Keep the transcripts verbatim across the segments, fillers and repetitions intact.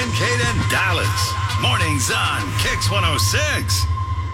Kincaid and Dallas. Mornings on Kicks one oh six.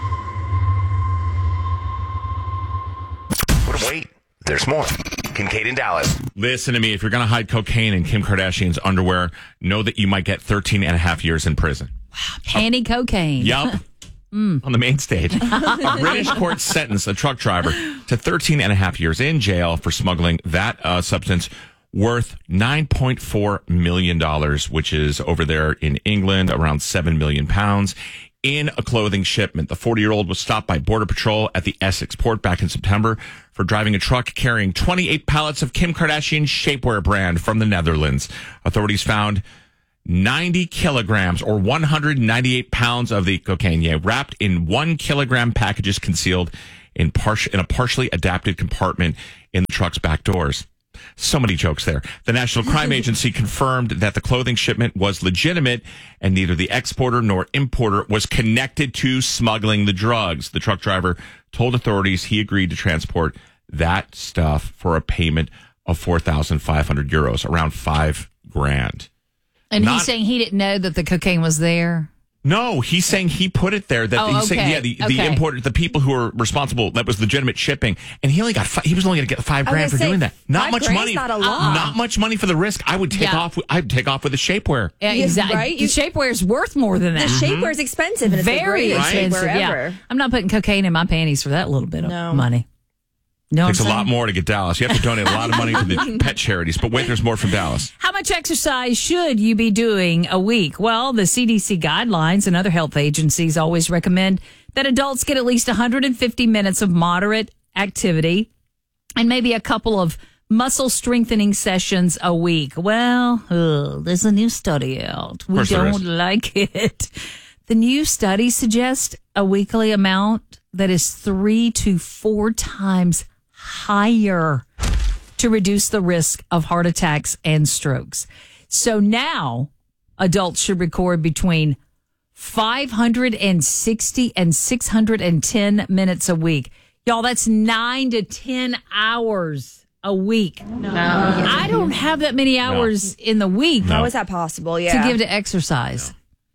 But wait, there's more. Kincaid and Dallas. Listen to me. If you're going to hide cocaine in Kim Kardashian's underwear, know that you might get thirteen and a half years in prison. Wow, candy uh, cocaine. Yup. Mm. On the main stage. A British court sentenced a truck driver to thirteen and a half years in jail for smuggling that uh, substance worth nine point four million dollars, which is over there in England, around seven million pounds, in a clothing shipment. The forty-year-old was stopped by Border Patrol at the Essex port back in September for driving a truck carrying twenty-eight pallets of Kim Kardashian shapewear brand from the Netherlands. Authorities found ninety kilograms or one hundred ninety-eight pounds of the cocaine, yeah, wrapped in one kilogram packages concealed in, par- in a partially adapted compartment in the truck's back doors. So many jokes there. The National Crime Agency confirmed that the clothing shipment was legitimate and neither the exporter nor importer was connected to smuggling the drugs. The truck driver told authorities he agreed to transport that stuff for a payment of four thousand five hundred euros, around five grand. And Not, he's saying he didn't know that the cocaine was there? No, he's saying he put it there. That oh, he's okay. saying, yeah, the, okay. the importer, the people who were responsible, that was legitimate shipping, and he only got fi- he was only going to get five grand for say, doing that. Not much money. Not a lot. Not much money for the risk. I would take yeah. off. I'd take off with the shapewear. Yeah, exactly. Right? The shapewear is worth more than that. The shapewear is expensive, and it's very the expensive. shapewear Yeah, ever. I'm not putting cocaine in my panties for that little bit No. of money. No, Takes a lot more to get Dallas. You have to donate a lot of money to the pet charities. But wait, there's more from Dallas. How much exercise should you be doing a week? Well, the C D C guidelines and other health agencies always recommend that adults get at least one hundred fifty minutes of moderate activity and maybe a couple of muscle strengthening sessions a week. Well, ugh, there's a new study out. We don't like it. The new study suggests a weekly amount that is three to four times higher to reduce the risk of heart attacks and strokes. So now adults should record between five hundred sixty and six hundred ten minutes a week. Y'all, that's nine to ten hours a week. No. I don't have that many hours no. in the week. No. How is that possible? Yeah. To give to exercise.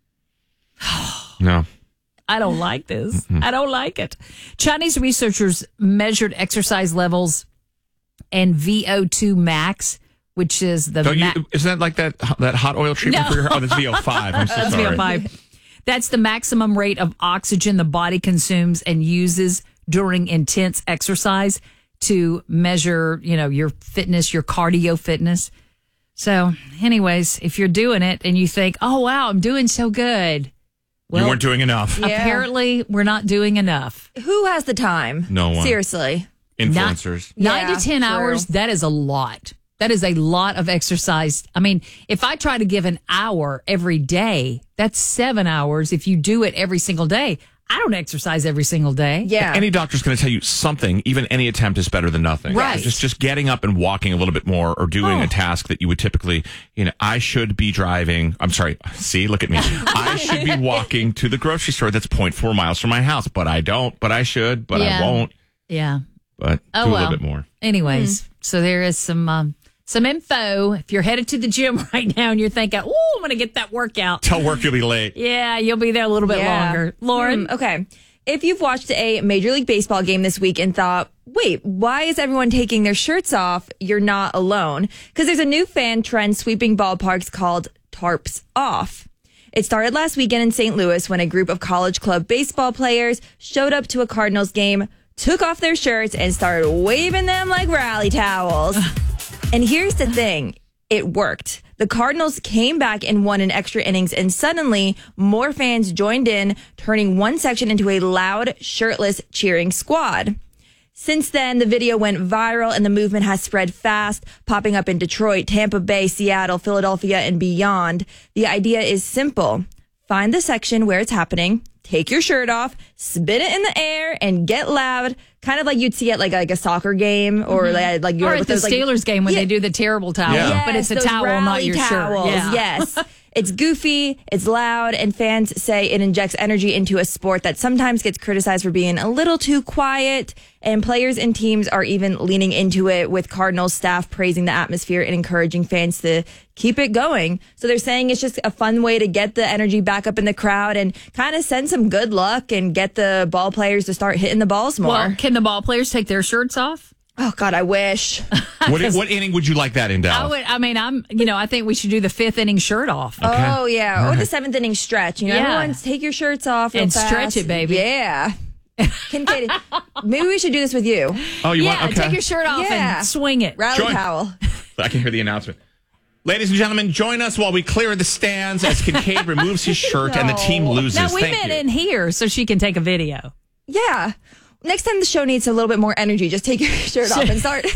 No. I don't like this. Mm-hmm. I don't like it. Chinese researchers measured exercise levels and V O two max, which is the... Don't ma- you, isn't that like that that hot oil treatment no. for your... Oh, that's V O five. I'm so that's sorry. V O five. That's the maximum rate of oxygen the body consumes and uses during intense exercise to measure, you know, your fitness, your cardio fitness. So, anyways, if you're doing it and you think, oh, wow, I'm doing so good... Well, you weren't doing enough. Yeah. Apparently, we're not doing enough. Who has the time? No one. Seriously. Influencers. Nine, Yeah, nine to ten true. hours, that is a lot. That is a lot of exercise. I mean, if I try to give an hour every day, that's seven hours. If you do it every single day, I don't exercise every single day. Yeah. Any doctor's going to tell you something, even any attempt is better than nothing. Right. Just just getting up and walking a little bit more or doing Oh. a task that you would typically, you know, I should be driving. I'm sorry. See, look at me. I should be walking to the grocery store that's zero point four miles from my house, but I don't, but I should, but Yeah. I won't. Yeah. But Oh, do a well. little bit more. Anyways, mm. so there is some um, some info. If you're headed to the gym right now and you're thinking, oh, I'm going to get that workout. Tell work you'll be late. Yeah, you'll be there a little bit Yeah. longer. Lauren? Hmm, okay. If you've watched a Major League Baseball game this week and thought, wait, why is everyone taking their shirts off? You're not alone. Because there's a new fan trend sweeping ballparks called Tarps Off. It started last weekend in Saint Louis when a group of college club baseball players showed up to a Cardinals game, took off their shirts, and started waving them like rally towels. And here's the thing. It worked. The Cardinals came back and won in extra innings, and suddenly more fans joined in, turning one section into a loud, shirtless cheering squad. Since then, the video went viral and the movement has spread fast, popping up in Detroit, Tampa Bay, Seattle, Philadelphia, and beyond. The idea is simple. Find the section where it's happening, take your shirt off, spin it in the air, and get loud. Kind of like you'd see at like, like a soccer game or mm-hmm. like, like or you're at with the those, Steelers like, game when yeah. they do the terrible towel. Yeah. Yes, but it's a those towel, not rally your towels. shirt. Yeah. Yes. It's goofy, it's loud, and fans say it injects energy into a sport that sometimes gets criticized for being a little too quiet. And players and teams are even leaning into it, with Cardinals staff praising the atmosphere and encouraging fans to keep it going. So they're saying it's just a fun way to get the energy back up in the crowd and kind of send some good luck and get the ball players to start hitting the balls more. Well, can the ball players take their shirts off? Oh, God, I wish. what, what inning would you like that in, Dallas? I would. I mean, I'm. You know, I think we should do the fifth inning shirt off. Okay. Oh, yeah. All or right. the seventh inning stretch. You know, Yeah. everyone take your shirts off real And fast. stretch it, baby. Yeah. Kincaid, maybe we should do this with you. Oh, you yeah, want? Okay. take your shirt off Yeah. and swing it. Rally Join- towel. I can hear the announcement. Ladies and gentlemen, join us while we clear the stands as Kincaid removes his shirt and the team loses. Now we Thank meant you. in here so she can take a video. Yeah. Next time the show needs a little bit more energy, just take your shirt off and start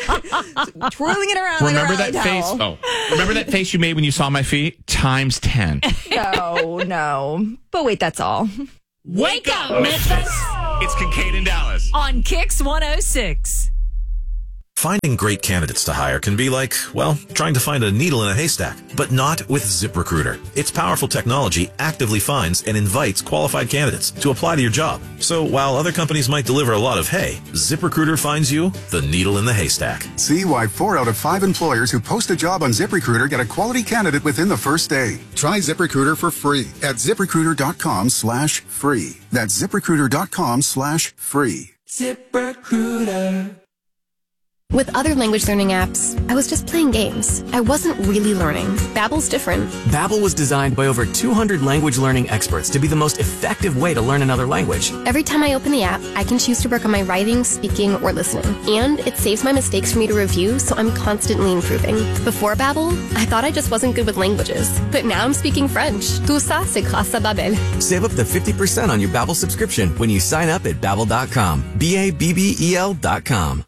twirling it around Remember like a that rally face? towel. Oh, remember that face you made when you saw my feet? Times ten. No, no. But wait, that's all. Wake up, Memphis! It's Kincaid in Dallas. On Kicks one oh six. Finding great candidates to hire can be like, well, trying to find a needle in a haystack, but not with ZipRecruiter. Its powerful technology actively finds and invites qualified candidates to apply to your job. So while other companies might deliver a lot of hay, ZipRecruiter finds you the needle in the haystack. See why four out of five employers who post a job on ZipRecruiter get a quality candidate within the first day. Try ZipRecruiter for free at ZipRecruiter.com slash free. That's ZipRecruiter.com slash free. ZipRecruiter. With other language learning apps, I was just playing games. I wasn't really learning. Babbel's different. Babbel was designed by over two hundred language learning experts to be the most effective way to learn another language. Every time I open the app, I can choose to work on my writing, speaking, or listening. And it saves my mistakes for me to review, so I'm constantly improving. Before Babbel, I thought I just wasn't good with languages. But now I'm speaking French. Tout ça, c'est grâce à Babbel. Save up to fifty percent on your Babbel subscription when you sign up at babbel dot com. B A B B E L dot com.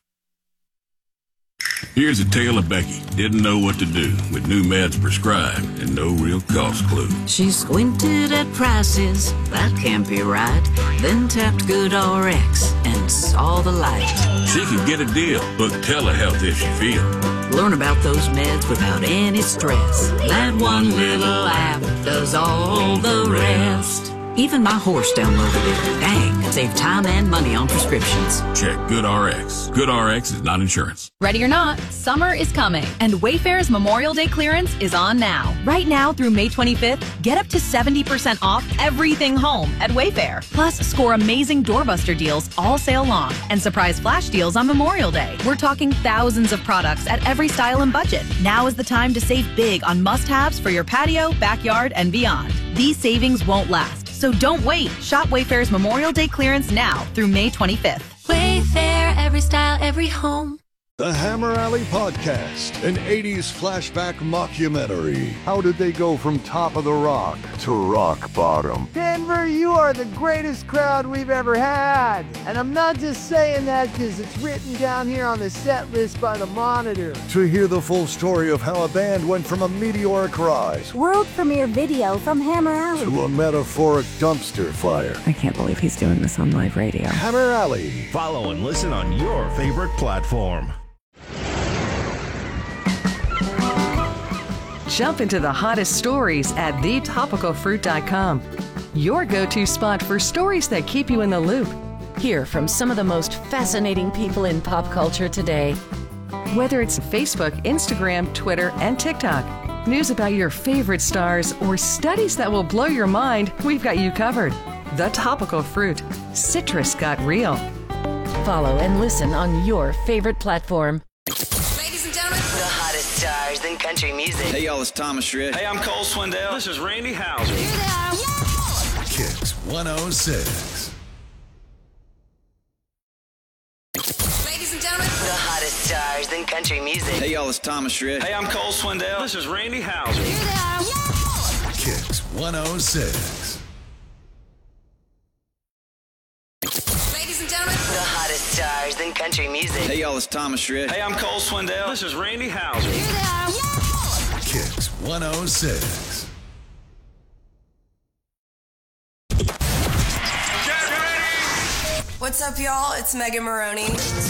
Here's a tale of Becky. Didn't know what to do with new meds prescribed and no real cost clue. She squinted at prices, that can't be right. Then tapped GoodRx and saw the light. She could get a deal. Book telehealth if she feels. Learn about those meds without any stress. That one little app does all the rest. Even my horse downloaded it. Dang, save time and money on prescriptions. Check GoodRx. GoodRx is not insurance. Ready or not, summer is coming, and Wayfair's Memorial Day clearance is on now. Right now through May twenty-fifth, get up to seventy percent off everything home at Wayfair. Plus, score amazing doorbuster deals all sale long and surprise flash deals on Memorial Day. We're talking thousands of products at every style and budget. Now is the time to save big on must-haves for your patio, backyard, and beyond. These savings won't last, so don't wait. Shop Wayfair's Memorial Day clearance now through May twenty-fifth. Wayfair, every style, every home. The Hammer Alley Podcast, an eighties flashback mockumentary. How did they go from top of the rock to rock bottom? Denver, you are the greatest crowd we've ever had. And I'm not just saying that because it's written down here on the set list by the Monitor. To hear the full story of how a band went from a meteoric rise world premiere video from Hammer Alley to a metaphoric dumpster fire. I can't believe he's doing this on live radio. Hammer Alley. Follow and listen on your favorite platform. Jump into the hottest stories at the topical fruit dot com. Your go-to spot for stories that keep you in the loop. Hear from some of the most fascinating people in pop culture today. Whether it's Facebook, Instagram, Twitter, and TikTok, news about your favorite stars, or studies that will blow your mind, we've got you covered. The Topical Fruit. Citrus got real. Follow and listen on your favorite platform. The hottest stars in country music. Hey, y'all, it's Thomas Shred. Hey, I'm Cole Swindell. This is Randy Houser. Kicks one oh six. Ladies and gentlemen, the hottest stars in country music. Hey, y'all, it's Thomas Shred. Hey, I'm Cole Swindell. This is Randy Houser. Kicks one oh six. Ladies and gentlemen, the hottest stars in country music. Hey, y'all, it's Thomas Shred. Hey, I'm Cole Swindell. This is Randy Houser. Kicks one oh six. What's up, y'all? It's Megan Maroney.